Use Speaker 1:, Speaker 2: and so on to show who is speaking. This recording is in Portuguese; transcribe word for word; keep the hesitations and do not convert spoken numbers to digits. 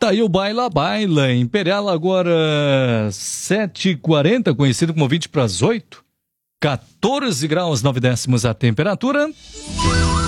Speaker 1: Tá aí o Baila Baila, Imperial agora sete e quarenta, conhecido como vinte para as oito. quatorze graus, nove décimos a temperatura.